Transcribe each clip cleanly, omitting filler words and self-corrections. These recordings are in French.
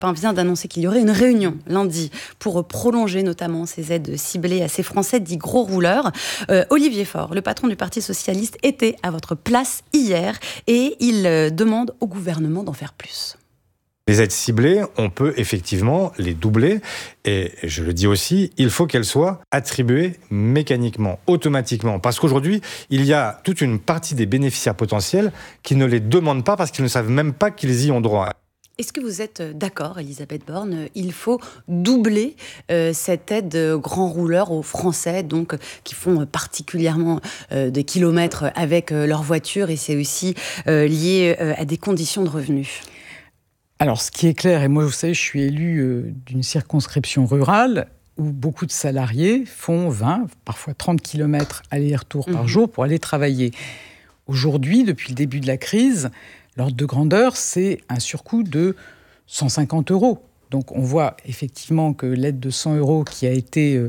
vient d'annoncer qu'il y aurait une réunion lundi pour prolonger notamment ces aides ciblées à ces Français dits gros rouleurs. Olivier Faure, le patron du Parti socialiste, était à votre place hier et il demande au gouvernement d'en faire plus. Les aides ciblées, on peut effectivement les doubler. Et je le dis aussi, il faut qu'elles soient attribuées mécaniquement, automatiquement. Parce qu'aujourd'hui, il y a toute une partie des bénéficiaires potentiels qui ne les demandent pas parce qu'ils ne savent même pas qu'ils y ont droit. Est-ce que vous êtes d'accord, Elisabeth Borne, il faut doubler cette aide grands rouleurs aux Français, donc qui font particulièrement des kilomètres avec leur voiture, et c'est aussi lié à des conditions de revenus? Alors, ce qui est clair, et moi, vous savez, je suis élu d'une circonscription rurale où beaucoup de salariés font 20, parfois 30 kilomètres aller-retour par jour pour aller travailler. Aujourd'hui, depuis le début de la crise, l'ordre de grandeur, c'est un surcoût de 150 €. Donc, on voit effectivement que l'aide de 100 € qui a été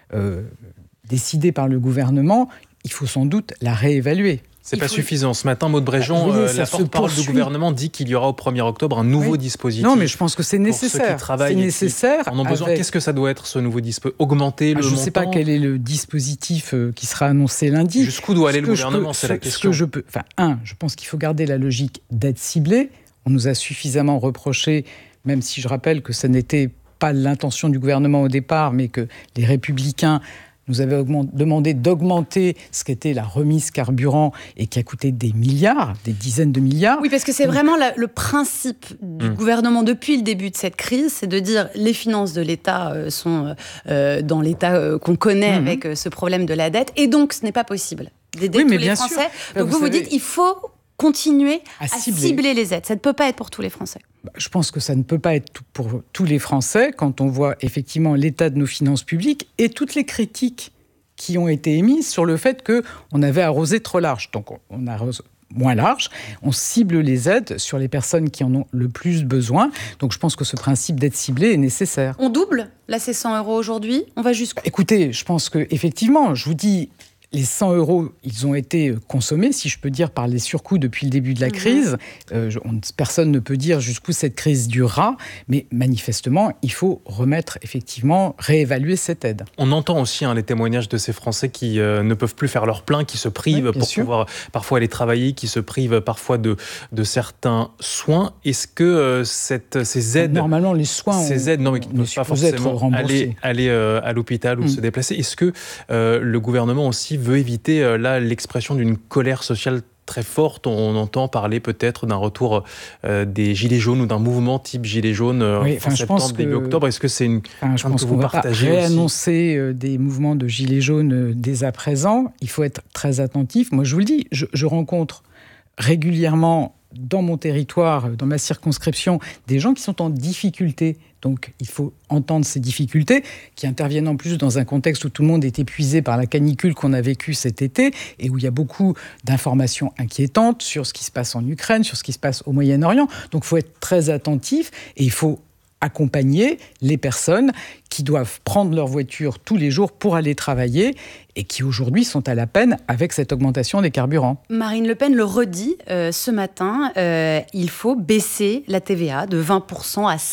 décidée par le gouvernement, il faut sans doute la réévaluer. C'est pas suffisant. Ce matin, Maud Bréjon, la porte-parole du gouvernement, dit qu'il y aura au 1er octobre un nouveau dispositif. Non, mais je pense que c'est nécessaire. Pour ceux qui travaillent, c'est nécessaire. En ont besoin. Qu'est-ce que ça doit être, ce nouveau dispositif? Augmenter le montant? Je ne sais pas quel est le dispositif qui sera annoncé lundi. Jusqu'où doit aller le gouvernement, c'est la question. Je pense qu'il faut garder la logique d'aide ciblée. On nous a suffisamment reproché, même si je rappelle que ce n'était pas l'intention du gouvernement au départ, mais que les Républicains nous avaient demandé d'augmenter ce qu'était la remise carburant et qui a coûté des milliards, des dizaines de milliards. Oui, parce que c'est vraiment le principe du gouvernement depuis le début de cette crise, c'est de dire les finances de l'État sont dans l'état qu'on connaît avec ce problème de la dette, et donc ce n'est pas possible d'aider tous les Français. Donc vous dites il faut continuer à cibler les aides. Ça ne peut pas être pour tous les Français. Je pense que ça ne peut pas être pour tous les Français quand on voit effectivement l'état de nos finances publiques et toutes les critiques qui ont été émises sur le fait qu'on avait arrosé trop large. Donc on arrose moins large, on cible les aides sur les personnes qui en ont le plus besoin. Donc je pense que ce principe d'aide ciblée est nécessaire. On double, là c'est 100 € aujourd'hui, on va jusqu'où? Écoutez, je pense qu'effectivement, je vous dis, les 100 €, ils ont été consommés, si je peux dire, par les surcoûts depuis le début de la crise. Personne ne peut dire jusqu'où cette crise durera, mais manifestement, il faut réévaluer cette aide. On entend aussi les témoignages de ces Français qui ne peuvent plus faire leur plein, qui se privent pour pouvoir parfois aller travailler, qui se privent parfois de certains soins. Est-ce que ces aides... Normalement, les soins qui ne peuvent pas forcément aller à l'hôpital ou se déplacer, est-ce que le gouvernement aussi veut éviter l'expression d'une colère sociale très forte? On entend parler peut-être d'un retour des Gilets jaunes ou d'un mouvement type Gilets jaunes fin septembre, début octobre. Est-ce que c'est une crainte que vous partagez aussi? Je pense qu'on va réannoncer des mouvements de Gilets jaunes dès à présent. Il faut être très attentif. Moi, je vous le dis, je rencontre régulièrement dans mon territoire, dans ma circonscription, des gens qui sont en difficulté. Donc, il faut entendre ces difficultés qui interviennent en plus dans un contexte où tout le monde est épuisé par la canicule qu'on a vécue cet été et où il y a beaucoup d'informations inquiétantes sur ce qui se passe en Ukraine, sur ce qui se passe au Moyen-Orient. Donc, il faut être très attentif et il faut accompagner les personnes qui doivent prendre leur voiture tous les jours pour aller travailler et qui aujourd'hui sont à la peine avec cette augmentation des carburants. Marine Le Pen le redit ce matin, il faut baisser la TVA de 20% à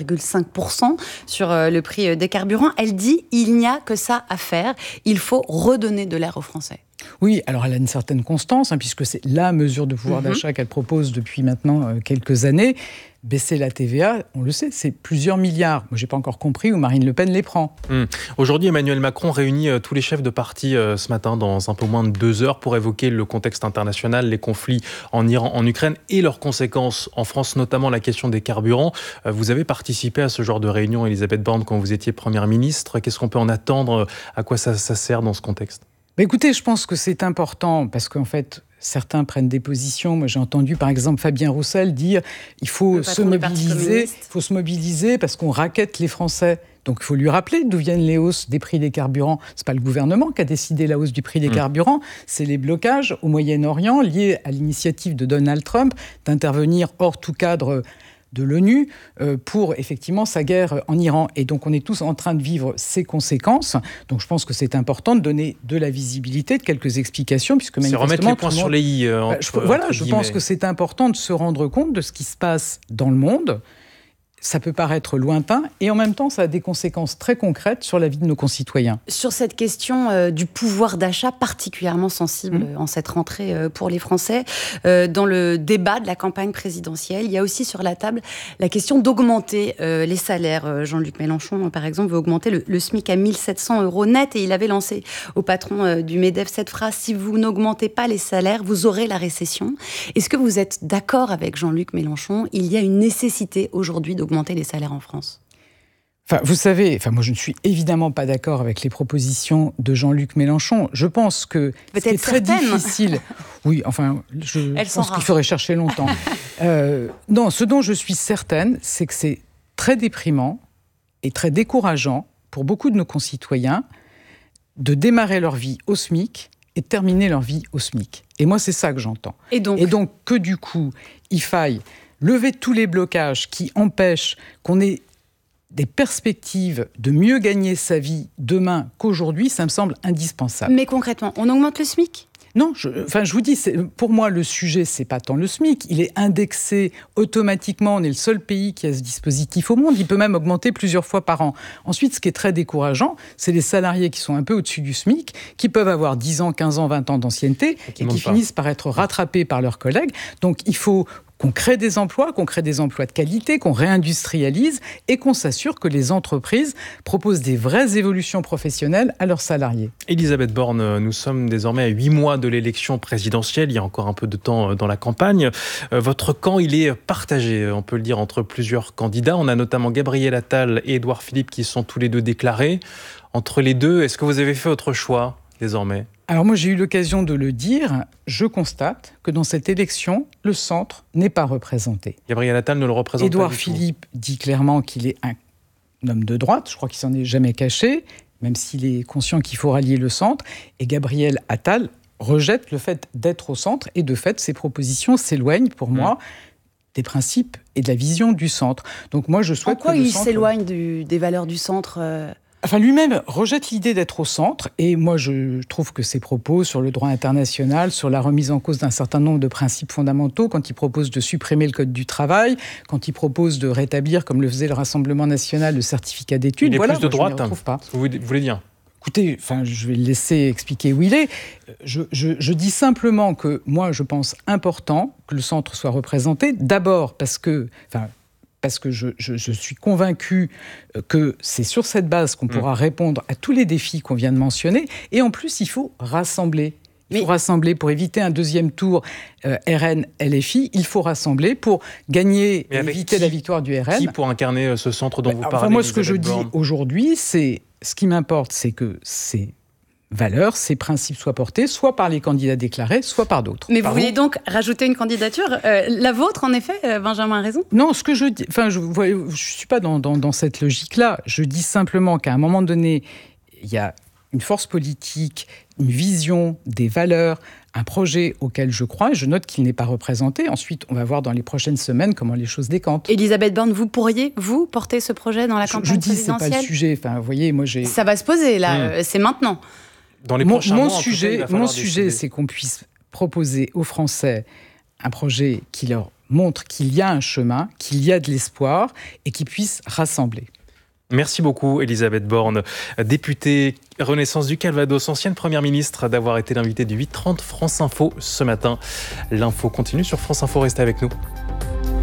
5,5% sur le prix des carburants. Elle dit il n'y a que ça à faire, il faut redonner de l'air aux Français. Oui, alors elle a une certaine constance, puisque c'est la mesure de pouvoir d'achat qu'elle propose depuis maintenant quelques années. Baisser la TVA, on le sait, c'est plusieurs milliards. Moi, je n'ai pas encore compris où Marine Le Pen les prend. Aujourd'hui, Emmanuel Macron réunit tous les chefs de parti ce matin dans un peu moins de 2 heures pour évoquer le contexte international, les conflits en Iran, en Ukraine et leurs conséquences en France, notamment la question des carburants. Vous avez participé à ce genre de réunion, Elisabeth Borne, quand vous étiez Première ministre. Qu'est-ce qu'on peut en attendre? À quoi ça sert dans ce contexte? Écoutez, je pense que c'est important parce qu'en fait, certains prennent des positions. Moi, j'ai entendu par exemple Fabien Roussel dire il faut se mobiliser parce qu'on raquette les Français. Donc, il faut lui rappeler d'où viennent les hausses des prix des carburants. C'est pas le gouvernement qui a décidé la hausse du prix des carburants, c'est les blocages au Moyen-Orient liés à l'initiative de Donald Trump d'intervenir hors tout cadre de l'ONU pour effectivement sa guerre en Iran. Et donc on est tous en train de vivre ces conséquences. Donc je pense que c'est important de donner de la visibilité, de quelques explications, puisque manifestement... C'est remettre les points sur les i. Je pense que c'est important de se rendre compte de ce qui se passe dans le monde, ça peut paraître lointain et en même temps, ça a des conséquences très concrètes sur la vie de nos concitoyens. Sur cette question du pouvoir d'achat particulièrement sensible en cette rentrée pour les Français, dans le débat de la campagne présidentielle, il y a aussi sur la table la question d'augmenter les salaires. Jean-Luc Mélenchon, par exemple, veut augmenter le SMIC à 1 700 € net et il avait lancé au patron du MEDEF cette phrase « Si vous n'augmentez pas les salaires, vous aurez la récession ». Est-ce que vous êtes d'accord avec Jean-Luc Mélenchon ? Il y a une nécessité aujourd'hui d'augmenter les salaires en France. Vous savez, moi je ne suis évidemment pas d'accord avec les propositions de Jean-Luc Mélenchon. Je pense que c'est très difficile. Oui, je pense qu'il faudrait chercher longtemps. Non, ce dont je suis certaine, c'est que c'est très déprimant et très décourageant pour beaucoup de nos concitoyens de démarrer leur vie au SMIC et de terminer leur vie au SMIC. Et moi, c'est ça que j'entends. Et donc que du coup, il faille lever tous les blocages qui empêchent qu'on ait des perspectives de mieux gagner sa vie demain qu'aujourd'hui, ça me semble indispensable. Mais concrètement, on augmente le SMIC ? Non, je vous dis, pour moi, le sujet, c'est pas tant le SMIC. Il est indexé automatiquement. On est le seul pays qui a ce dispositif au monde. Il peut même augmenter plusieurs fois par an. Ensuite, ce qui est très décourageant, c'est les salariés qui sont un peu au-dessus du SMIC, qui peuvent avoir 10 ans, 15 ans, 20 ans d'ancienneté et qui finissent par être rattrapés par leurs collègues. Donc, il faut qu'on crée des emplois de qualité, qu'on réindustrialise et qu'on s'assure que les entreprises proposent des vraies évolutions professionnelles à leurs salariés. Elisabeth Borne, nous sommes désormais à 8 mois de l'élection présidentielle. Il y a encore un peu de temps dans la campagne. Votre camp, il est partagé, on peut le dire, entre plusieurs candidats. On a notamment Gabriel Attal et Édouard Philippe qui sont tous les deux déclarés. Entre les deux, est-ce que vous avez fait votre choix désormais ? Alors moi, j'ai eu l'occasion de le dire. Je constate que dans cette élection, le centre n'est pas représenté. Gabriel Attal ne le représente Édouard pas du Philippe dit clairement qu'il est un homme de droite. Je crois qu'il s'en est jamais caché, même s'il est conscient qu'il faut rallier le centre. Et Gabriel Attal rejette le fait d'être au centre. Et de fait, ses propositions s'éloignent, pour moi, des principes et de la vision du centre. Donc moi, je souhaite en quoi que le il centre s'éloigne des valeurs du centre lui-même rejette l'idée d'être au centre, et moi je trouve que ses propos sur le droit international, sur la remise en cause d'un certain nombre de principes fondamentaux, quand il propose de supprimer le code du travail, quand il propose de rétablir, comme le faisait le Rassemblement national, le certificat d'études, il est plus de droite, je ne retrouve pas. Vous voulez dire ? Écoutez, je vais le laisser expliquer où il est. Je dis simplement que moi je pense important que le centre soit représenté, d'abord parce que je suis convaincu que c'est sur cette base qu'on pourra répondre à tous les défis qu'on vient de mentionner. Et en plus, il faut rassembler. Il faut rassembler pour éviter un deuxième tour RN-LFI. Il faut rassembler pour gagner et éviter la victoire du RN. Qui pour incarner ce centre dont vous parlez ? Moi, ce que je dis aujourd'hui, c'est ce qui m'importe, c'est que ces valeurs, ces principes soient portés, soit par les candidats déclarés, soit par d'autres. Mais vous vouliez donc rajouter une candidature la vôtre, en effet, Benjamin a raison ? Non, ce que je dis, je suis pas dans cette logique-là. Je dis simplement qu'à un moment donné, il y a une force politique, une vision, des valeurs, un projet auquel je crois, et je note qu'il n'est pas représenté. Ensuite, on va voir dans les prochaines semaines comment les choses décantent. Elisabeth Borne, vous pourriez, vous, porter ce projet dans la campagne présidentielle ? Je dis, c'est pas le sujet. Vous voyez, moi j'ai... Ça va se poser, là, c'est maintenant. Dans les prochains mois, mon sujet, c'est qu'on puisse proposer aux Français un projet qui leur montre qu'il y a un chemin, qu'il y a de l'espoir et qui puisse rassembler. Merci beaucoup, Elisabeth Borne, députée Renaissance du Calvados, ancienne Première ministre, d'avoir été l'invitée du 8h30 France Info ce matin. L'info continue sur France Info, restez avec nous.